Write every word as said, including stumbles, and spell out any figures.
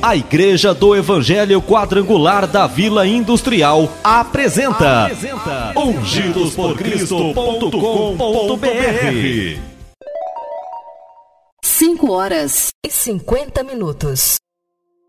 A Igreja do Evangelho Quadrangular da Vila Industrial apresenta, apresenta ungidos por cristo ponto com ponto br. cinco horas e cinquenta minutos.